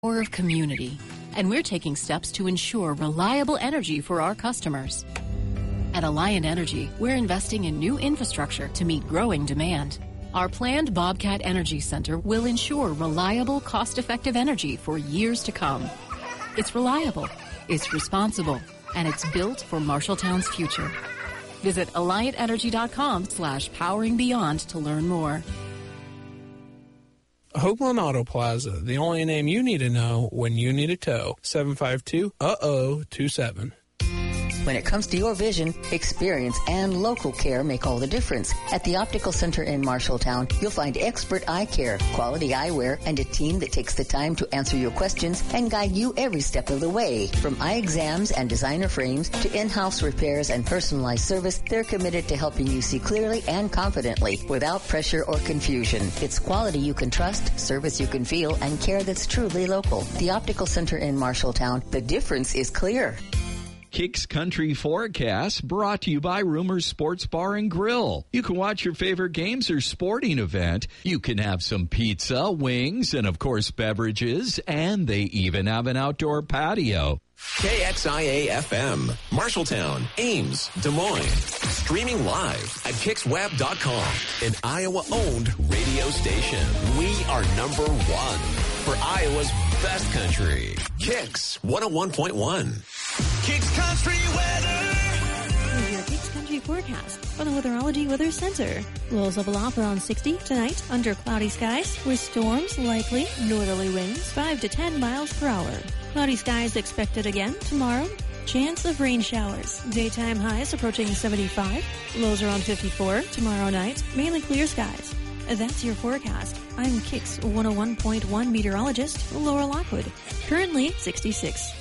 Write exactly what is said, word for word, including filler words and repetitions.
power of community, and we're taking steps to ensure reliable energy for our customers. At Alliant Energy, we're investing in new infrastructure to meet growing demand. Our planned Bobcat Energy Center will ensure reliable, cost-effective energy for years to come. It's reliable, it's responsible, and it's built for Marshalltown's future. Visit alliant energy.com slash powering beyond to learn more. Hoagland Auto Plaza, the only name you need to know when you need a tow. seven five two, uh oh, two seven. When it comes to your vision, experience and local care make all the difference. At the Optical Center in Marshalltown, you'll find expert eye care, quality eyewear, and a team that takes the time to answer your questions and guide you every step of the way. From eye exams and designer frames to in-house repairs and personalized service, they're committed to helping you see clearly and confidently without pressure or confusion. It's quality you can trust, service you can feel, and care that's truly local. The Optical Center in Marshalltown, the difference is clear. Kicks Country Forecast brought to you by Rumors Sports Bar and Grill. You can watch your favorite games or sporting event. You can have some pizza, wings, and of course beverages, and they even have an outdoor patio. K X I A F M, Marshalltown, Ames, Des Moines. Streaming live at kicks web dot com, an Iowa-owned radio station. We are number one for Iowa's best country. Kicks one oh one point one. Kicks Country Weather. Here's your Kicks Country forecast from the Weatherology Weather Center. Lows level off around sixty tonight under cloudy skies with storms likely, northerly winds five to ten miles per hour. Cloudy skies expected again tomorrow. Chance of rain showers. Daytime highs approaching seventy-five. Lows around fifty-four tomorrow night. Mainly clear skies. That's your forecast. I'm Kicks one oh one point one meteorologist Laura Lockwood. Currently sixty-six.